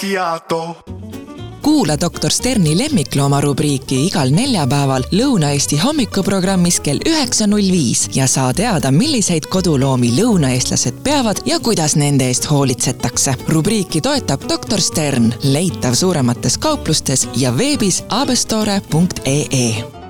macchiato. Kuula Dr. Sterni lemmiklooma rubriiki igal neljapäeval Lõuna-Eesti hommikuprogrammis kell 9.05 ja saa teada, milliseid koduloomi lõunaeestlased peavad ja kuidas nende eest hoolitsetakse. Rubriiki toetab Dr. Stern, leitav suuremates kauplustes ja veebis abestore.ee.